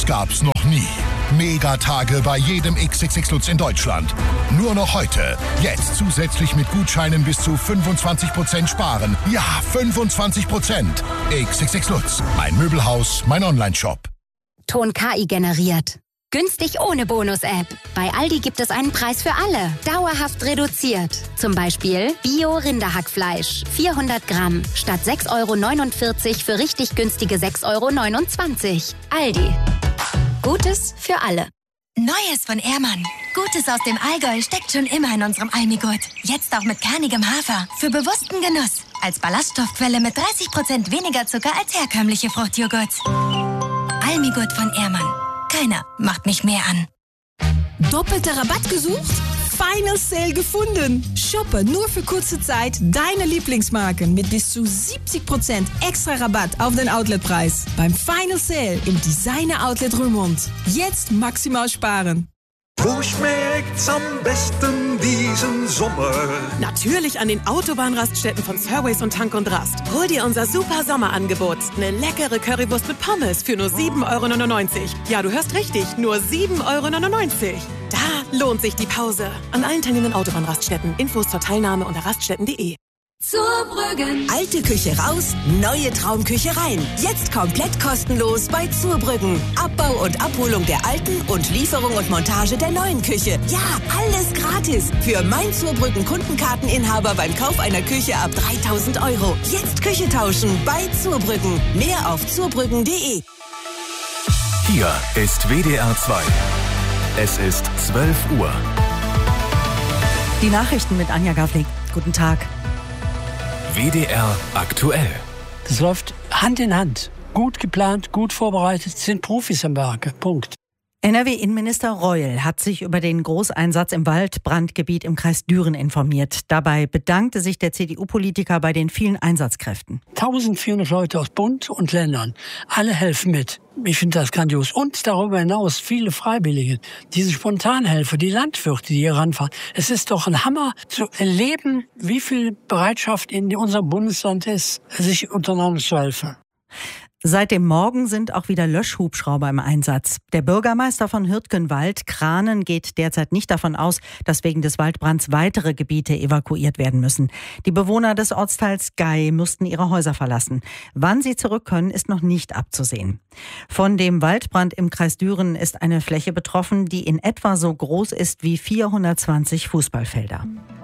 gab's noch nie. Megatage bei jedem XXX Lutz in Deutschland. Nur noch heute. Jetzt zusätzlich mit Gutscheinen bis zu 25% sparen. Ja, 25%. XXX Lutz. Mein Möbelhaus, mein Onlineshop. Ton KI generiert. Günstig ohne Bonus-App. Bei Aldi gibt es einen Preis für alle. Dauerhaft reduziert. Zum Beispiel Bio-Rinderhackfleisch. 400 Gramm. Statt 6,49 € für richtig günstige 6,29 €. Aldi. Gutes für alle. Neues von Ehrmann. Gutes aus dem Allgäu steckt schon immer in unserem Almigurt. Jetzt auch mit kernigem Hafer. Für bewussten Genuss. Als Ballaststoffquelle mit 30% weniger Zucker als herkömmliche Fruchtjoghurts. Almigurt von Ehrmann. Keiner macht mich mehr an. Doppelter Rabatt gesucht? Final Sale gefunden. Shoppe nur für kurze Zeit deine Lieblingsmarken mit bis zu 70% extra Rabatt auf den Outletpreis. Beim Final Sale im Designer Outlet Roermond. Jetzt maximal sparen. Wo schmeckt's am besten diesen Sommer? Natürlich an den Autobahnraststätten von Surways und Tank und Rast. Hol dir unser super Sommerangebot. Eine leckere Currywurst mit Pommes für nur 7,99 €. Ja, du hörst richtig, nur 7,99 €. Da lohnt sich die Pause. An allen teilnehmenden Autobahnraststätten. Infos zur Teilnahme unter raststätten.de. Zurbrüggen. Alte Küche raus, neue Traumküche rein. Jetzt komplett kostenlos bei Zurbrüggen. Abbau und Abholung der alten und Lieferung und Montage der neuen Küche. Ja, alles gratis. Für mein Zurbrüggen Kundenkarteninhaber beim Kauf einer Küche ab 3.000 €. Jetzt Küche tauschen bei Zurbrüggen. Mehr auf zurbrüggen.de. Hier ist WDR 2. Es ist 12 Uhr. Die Nachrichten mit Anja Gavlik. Guten Tag. WDR aktuell. Das läuft Hand in Hand. Gut geplant, gut vorbereitet, sind Profis am Werke. Punkt. NRW-Innenminister Reul hat sich über den Großeinsatz im Waldbrandgebiet im Kreis Düren informiert. Dabei bedankte sich der CDU-Politiker bei den vielen Einsatzkräften. 1400 Leute aus Bund und Ländern. Alle helfen mit. Ich finde das grandios. Und darüber hinaus viele Freiwillige. Diese Spontanhelfer, die Landwirte, die hier ranfahren. Es ist doch ein Hammer zu erleben, wie viel Bereitschaft in unserem Bundesland ist, sich untereinander zu helfen. Seit dem Morgen sind auch wieder Löschhubschrauber im Einsatz. Der Bürgermeister von Hürtgenwald, Kranen, geht derzeit nicht davon aus, dass wegen des Waldbrands weitere Gebiete evakuiert werden müssen. Die Bewohner des Ortsteils Gei mussten ihre Häuser verlassen. Wann sie zurück können, ist noch nicht abzusehen. Von dem Waldbrand im Kreis Düren ist eine Fläche betroffen, die in etwa so groß ist wie 420 Fußballfelder.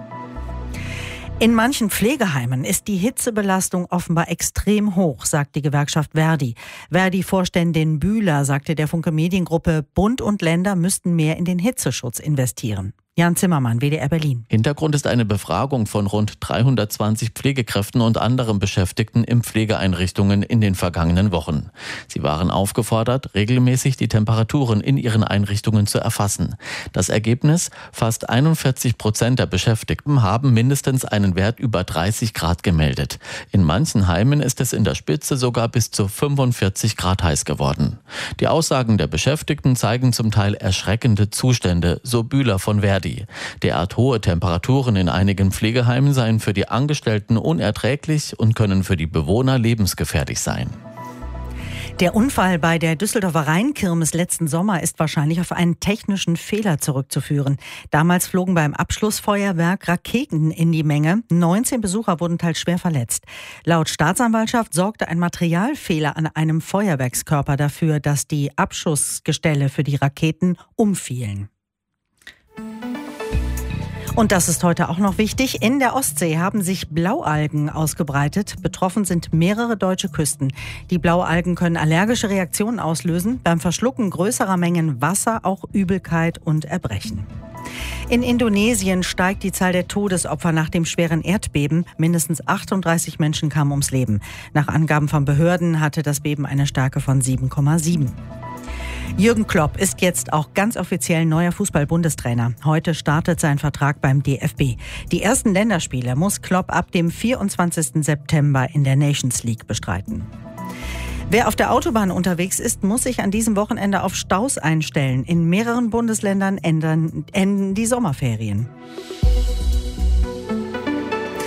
In manchen Pflegeheimen ist die Hitzebelastung offenbar extrem hoch, sagt die Gewerkschaft Verdi. Verdi-Vorständin Bühler sagte der Funke Mediengruppe, Bund und Länder müssten mehr in den Hitzeschutz investieren. Jan Zimmermann, WDR Berlin. Hintergrund ist eine Befragung von rund 320 Pflegekräften und anderen Beschäftigten in Pflegeeinrichtungen in den vergangenen Wochen. Sie waren aufgefordert, regelmäßig die Temperaturen in ihren Einrichtungen zu erfassen. Das Ergebnis? Fast 41% der Beschäftigten haben mindestens einen Wert über 30 Grad gemeldet. In manchen Heimen ist es in der Spitze sogar bis zu 45 Grad heiß geworden. Die Aussagen der Beschäftigten zeigen zum Teil erschreckende Zustände, so Bühler von Verdi. Derart hohe Temperaturen in einigen Pflegeheimen seien für die Angestellten unerträglich und können für die Bewohner lebensgefährlich sein. Der Unfall bei der Düsseldorfer Rheinkirmes letzten Sommer ist wahrscheinlich auf einen technischen Fehler zurückzuführen. Damals flogen beim Abschlussfeuerwerk Raketen in die Menge. 19 Besucher wurden teils schwer verletzt. Laut Staatsanwaltschaft sorgte ein Materialfehler an einem Feuerwerkskörper dafür, dass die Abschussgestelle für die Raketen umfielen. Und das ist heute auch noch wichtig. In der Ostsee haben sich Blaualgen ausgebreitet. Betroffen sind mehrere deutsche Küsten. Die Blaualgen können allergische Reaktionen auslösen. Beim Verschlucken größerer Mengen Wasser auch Übelkeit und Erbrechen. In Indonesien steigt die Zahl der Todesopfer nach dem schweren Erdbeben. Mindestens 38 Menschen kamen ums Leben. Nach Angaben von Behörden hatte das Beben eine Stärke von 7,7. Jürgen Klopp ist jetzt auch ganz offiziell neuer Fußball-Bundestrainer. Heute startet sein Vertrag beim DFB. Die ersten Länderspiele muss Klopp ab dem 24. September in der Nations League bestreiten. Wer auf der Autobahn unterwegs ist, muss sich an diesem Wochenende auf Staus einstellen. In mehreren Bundesländern enden die Sommerferien.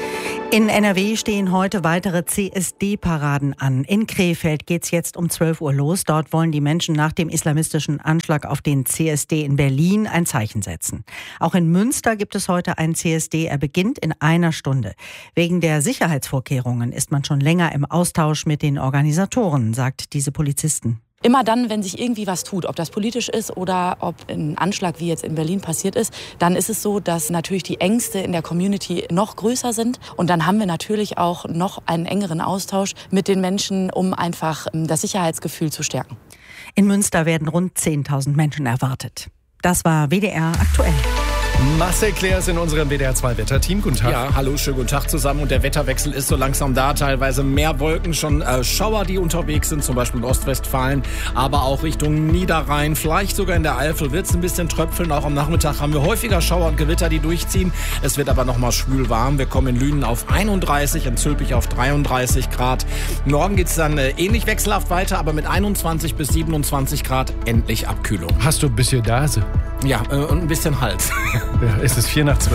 In NRW stehen heute weitere CSD-Paraden an. In Krefeld geht's jetzt um 12 Uhr los. Dort wollen die Menschen nach dem islamistischen Anschlag auf den CSD in Berlin ein Zeichen setzen. Auch in Münster gibt es heute einen CSD. Er beginnt in einer Stunde. Wegen der Sicherheitsvorkehrungen ist man schon länger im Austausch mit den Organisatoren, sagt diese Polizisten. Immer dann, wenn sich irgendwie was tut, ob das politisch ist oder ob ein Anschlag wie jetzt in Berlin passiert ist, dann ist es so, dass natürlich die Ängste in der Community noch größer sind. Und dann haben wir natürlich auch noch einen engeren Austausch mit den Menschen, um einfach das Sicherheitsgefühl zu stärken. In Münster werden rund 10.000 Menschen erwartet. Das war WDR aktuell. Marcel Claire ist in unserem WDR 2 Wetterteam. Guten Tag. Ja, hallo, schönen guten Tag zusammen. Und der Wetterwechsel ist so langsam da. Teilweise mehr Wolken, schon Schauer, die unterwegs sind, zum Beispiel in Ostwestfalen, aber auch Richtung Niederrhein. Vielleicht sogar in der Eifel wird es ein bisschen tröpfeln. Auch am Nachmittag haben wir häufiger Schauer und Gewitter, die durchziehen. Es wird aber nochmal schwül warm. Wir kommen in Lünen auf 31, in Zülpich auf 33 Grad. Morgen geht es dann ähnlich wechselhaft weiter, aber mit 21 bis 27 Grad endlich Abkühlung. Hast du ein bisschen Nase? Ja, und ein bisschen Hals. Ja, es ist 4:12.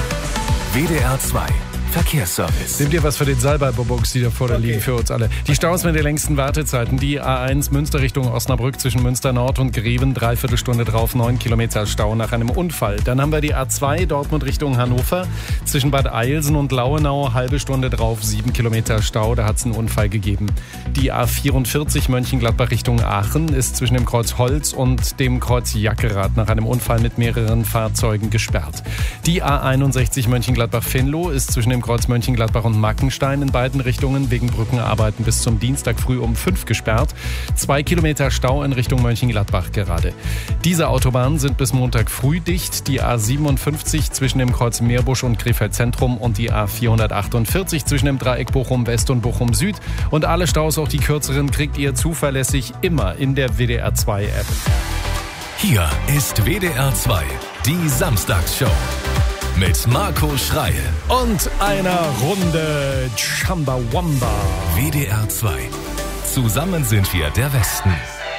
WDR 2 Verkehrsservice. Nimm dir was für den Salbei-Bonbons, die da vor dir liegen, für uns alle. Die Staus mit den längsten Wartezeiten. Die A1 Münster Richtung Osnabrück zwischen Münster Nord und Greven, 3/4 Stunde drauf, 9 Kilometer Stau nach einem Unfall. Dann haben wir die A2 Dortmund Richtung Hannover zwischen Bad Eilsen und Lauenau, halbe Stunde drauf, 7 Kilometer Stau, da hat es einen Unfall gegeben. Die A44 Mönchengladbach Richtung Aachen ist zwischen dem Kreuz Holz und dem Kreuz Jackerath nach einem Unfall mit mehreren Fahrzeugen gesperrt. Die A61 Mönchengladbach-Venlo ist zwischen dem Kreuz Mönchengladbach und Mackenstein in beiden Richtungen wegen Brückenarbeiten bis zum Dienstag früh um 5 gesperrt. 2 Kilometer Stau in Richtung Mönchengladbach gerade. Diese Autobahnen sind bis Montag früh dicht. Die A57 zwischen dem Kreuz Meerbusch und Krefeld Zentrum und die A448 zwischen dem Dreieck Bochum West und Bochum Süd. Und alle Staus, auch die kürzeren, kriegt ihr zuverlässig immer in der WDR 2 App. Hier ist WDR 2, die Samstagsshow. Mit Marco Schreil. Und einer Runde Chumbawamba. WDR 2. Zusammen sind wir der Westen.